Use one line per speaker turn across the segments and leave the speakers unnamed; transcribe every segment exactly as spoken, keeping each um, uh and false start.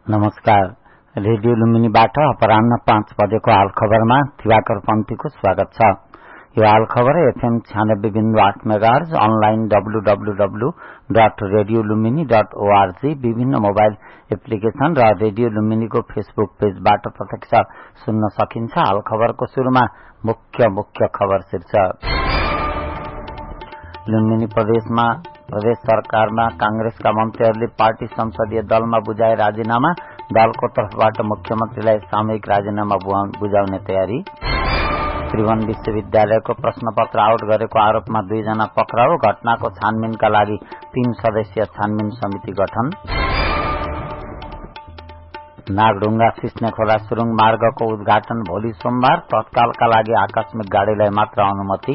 नमस्कार। रेडियो लुम्बिनीबाट अपराह्न पाँच बजेको हाल खबरमा दिवाकर पन्थीको स्वागत छ। यो हाल खबर एफएम छयानब्बे बिन्दु आठ megahertz, online W W W dot radio Lumbini dot ORG, विभिन्न मोबाइल एप्लिकेशन र रेडियो लुम्बिनीको फेसबुक पेजबाट प्रत्यक्ष सुन्न सकिन्छ। हाल खबरको शुरूमा मुख्य मुख्य खबर शीर्षक। लुम्बिनी प्रदेशमा प्रदेश सरकारमा कांग्रेसका मन्त्रीहरूले पार्टी संसदीय दलमा बुझाए राजीनामा। दलको तर्फबाट मुख्यमन्त्रीलाई सामूहिक राजीनामा बुझाउने तयारी। त्रिभुवन विश्वविद्यालयको प्रश्नपत्र आउट गरेको आरोपमा दुईजना पक्राउ। घटनाको छानबिनका लागि तीन सदस्यीय छानबिन समिति गठन। नागढुङ्गा सिस्ने खोला सुरुङ मार्गको उद्घाटन भोलि सोमबार। तत्कालका लागि आकस्मिक गाड़ीलाई मात्र अनुमति।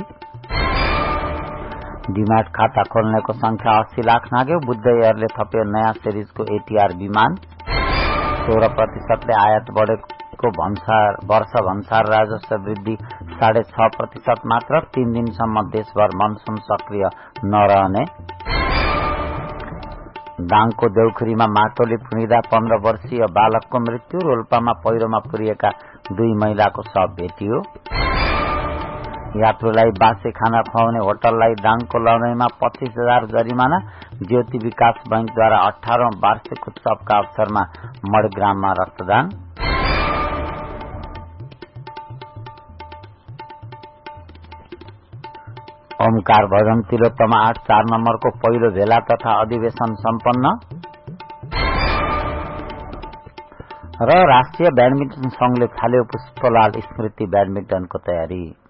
डीम्याट खाता खोल्नेको संख्या अस्सी लाख नाग्यो। बुद्ध एयरले थप्यो नयाँ सिरिजको एटीआर विमान। सोह्र प्रतिशतले आयात बढेको भन्सार वर्ष भन्सार राजस्व वृद्धि साढे छ प्रतिशत मात्र। तीन दिनसम्म देशभर मनसुन सक्रिय नरहने। दाङको देउखुरीमा माटोले पुरिँदा पन्ध्र वर्षीय बालकको मृत्यु। रोल्पामा पहिरोमा पुरिएका दुई महिलाको शव भेटियो। यात्रुलाई बासी खाना खुवाउने होटललाई दाङको लडाईँमा पच्चीस हजार जरिमाना। ज्योति विकास बैंकद्वारा अठारौं वार्षिक उत्सवका अवसरमा मणिग्राममा रक्तदान। ओमकार भजन तिलोत्तमा आठ चार नम्बरको पहिलो भेला तथा अधिवेशन सम्पन्न। र राष्ट्रिय ब्याडमिन्टन संघले थाल्यो पुष्पलाल स्मृति ब्याडमिन्टनको तयारी।